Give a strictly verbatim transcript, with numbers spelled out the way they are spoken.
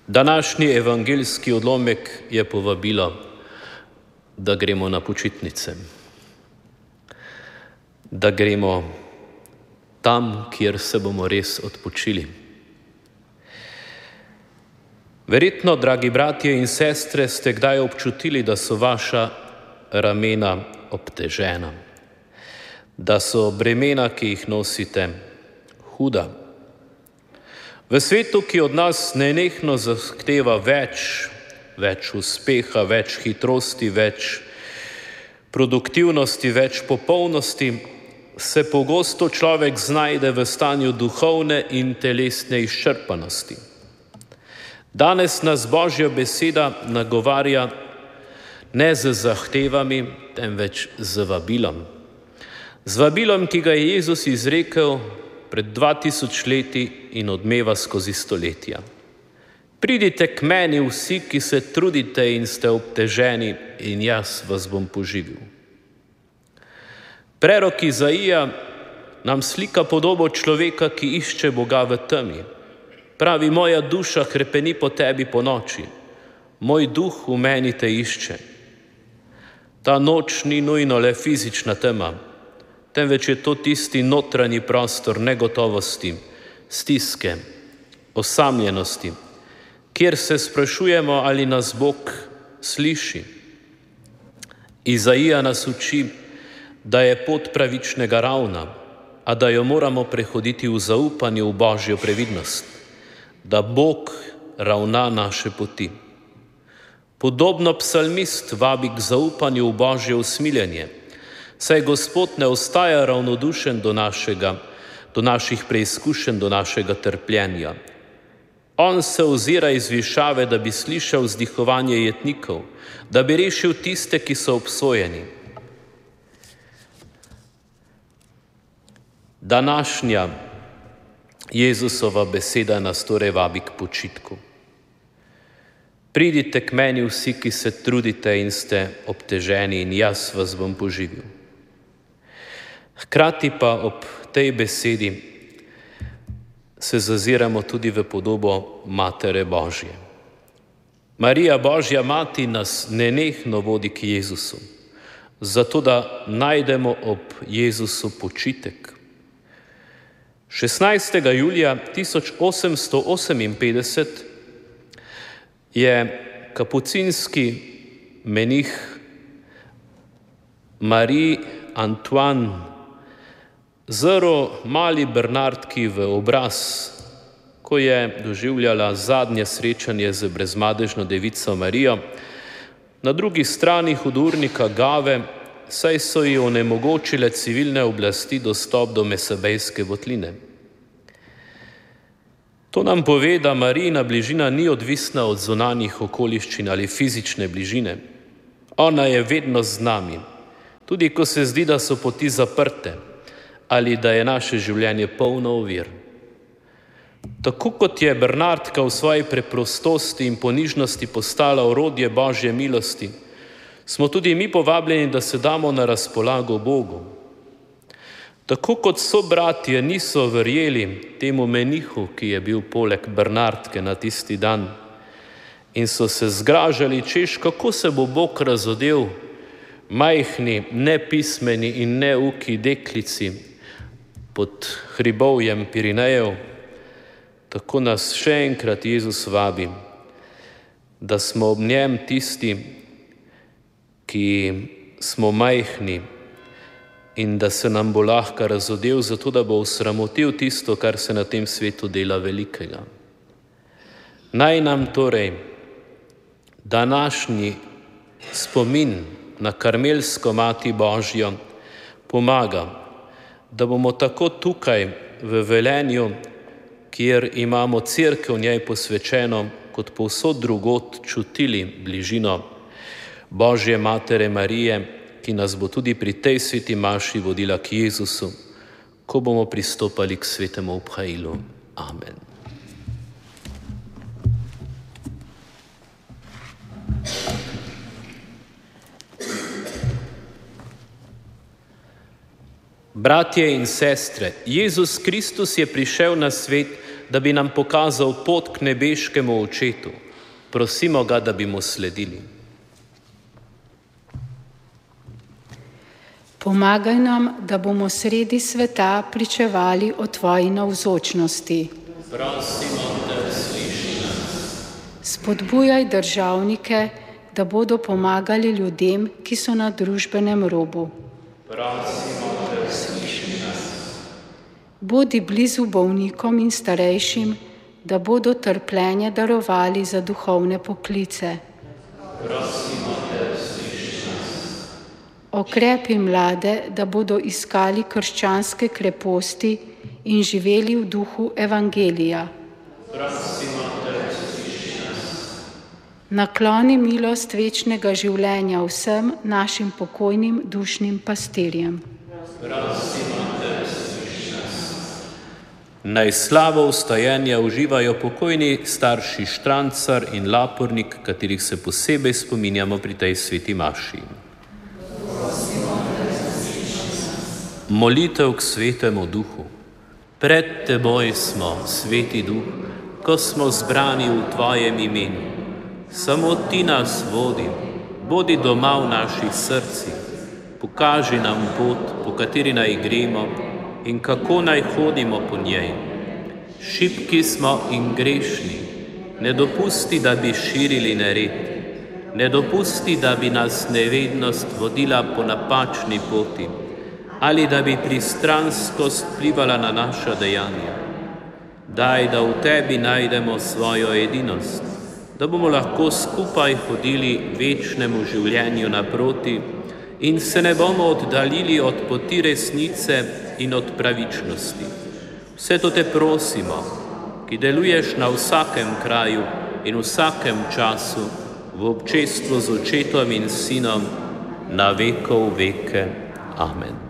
Današnji evangeljski odlomek je povabilo, da gremo na počitnice, da gremo tam, kjer se bomo res odpočili. Verjetno, dragi bratje in sestre, ste kdaj občutili, da so vaša ramena obtežena, da so bremena, ki jih nosite, huda. V svetu, ki od nas nenehno zahteva več, več uspeha, več hitrosti, več produktivnosti, več popolnosti, se pogosto človek znajde v stanju duhovne in telesne izčrpanosti. Danes nas Božja beseda nagovarja ne z zahtevami, temveč z vabilom. Z vabilom, ki ga je Jezus izrekel pred dva tisoč leti in odmeva skozi stoletja. Pridite k meni vsi, ki se trudite in ste obteženi, in jaz vas bom poživil. Prerok Izaija nam slika podobo človeka, ki išče Boga v temi. Pravi, moja duša hrepeni po tebi po noči, moj duh v meni te išče. Ta noč ni nujno le fizična tema, temveč je to tisti notranji prostor negotovosti, stiske, osamljenosti, kjer se sprašujemo, ali nas Bog sliši. Izaija nas uči, da je pot pravičnega ravna, a da jo moramo prehoditi v zaupanju v Božjo previdnost, da Bog ravna naše poti. Podobno psalmist vabi k zaupanju v Božje usmiljenje, saj Gospod ne ostaja ravnodušen do našega, do naših preizkušenj, do našega trpljenja. On se ozira iz višave, da bi slišal vzdihovanje jetnikov, da bi rešil tiste, ki so obsojeni. Današnja Jezusova beseda nas torej vabi k počitku. Pridite k meni vsi, ki se trudite in ste obteženi, in jaz vas bom poživil. Hkrati pa ob tej besedi se zaziramo tudi v podobo Matere Božje. Marija, Božja mati, nas nenehno vodi k Jezusu, zato da najdemo ob Jezusu počitek. šestnajstega julija tisoč osemsto oseminpetdeset je kapucinski menih Marie Antoine zrl mali Bernardki v obraz, ko je doživljala zadnje srečanje z brezmadežno devico Marijo, na drugi strani hudournika Gave, saj so ji onemogočile civilne oblasti dostop do Mesebejske votline. To nam pove, da Marijina bližina ni odvisna od zunanjih okoliščin ali fizične bližine. Ona je vedno z nami, tudi ko se zdi, da so poti zaprte ali da je naše življenje polno ovir. Tako kot je Bernardka v svoji preprostosti in ponižnosti postala orodje Božje milosti, smo tudi mi povabljeni, da se damo na razpolago Bogu. Tako kot sobratje niso verjeli temu menihu, ki je bil poleg Bernardke na tisti dan, in so se zgražali, češ, kako se bo Bog razodel majhni, nepismeni in neuki deklici pod hribovjem Pirinejev, tako nas še enkrat Jezus vabi, da smo ob njem tisti, ki smo majhni, in da se nam bo lahko razodel, zato da bo osramotil tisto, kar se na tem svetu dela velikega. Naj nam torej današnji spomin na Karmelsko mati Božjo pomaga, da bomo tako tukaj v Velenju, kjer imamo cerkev njej posvečeno, kot povsod drugod čutili bližino Božje Matere Marije, ki nas bo tudi pri tej sveti maši vodila k Jezusu, ko bomo pristopali k svetemu obhajilu. Amen. Bratje in sestre, Jezus Kristus je prišel na svet, da bi nam pokazal pot k nebeškemu Očetu. Prosimo ga, da bi mu sledili. Pomagaj nam, da bomo sredi sveta pričevali o tvoji navzočnosti. Prosimo te, sliši nas. Spodbujaj državnike, da bodo pomagali ljudem, ki so na družbenem robu. Prosimo te, sliši nas. Bodi blizu bolnikom in starejšim, da bodo trpljenje darovali za duhovne poklice. Prosimo te, sliši nas. Okrepi mlade, da bodo iskali krščanske kreposti in živeli v duhu evangelija. Prosimo te, sliši nas. Nakloni milost večnega življenja vsem našim pokojnim dušnim pastirjem. Prosimo te, sliši nas. Naj slavo vstajenja uživajo pokojni starši Štrancar in Lapornik, katerih se posebej spominjamo pri tej sveti maši. Molitev k Svetemu Duhu. Pred teboj smo, Sveti Duh, ko smo zbrani v tvojem imenu. Samo ti nas vodi, bodi doma v naših srcih. Pokaži nam pot, po kateri naj gremo in kako naj hodimo po njej. Šibki smo in grešni. Ne dopusti, da bi širili nered. Ne dopusti, da bi nas nevednost vodila po napačni poti ali da bi pristranskost vplivala na naša dejanja. Daj, da v tebi najdemo svojo edinost, da bomo lahko skupaj hodili večnemu življenju naproti in se ne bomo oddaljili od poti resnice in od pravičnosti. Vse to te prosimo, ki deluješ na vsakem kraju in vsakem času v občestvu z Očetom in Sinom na vekov veke. Amen.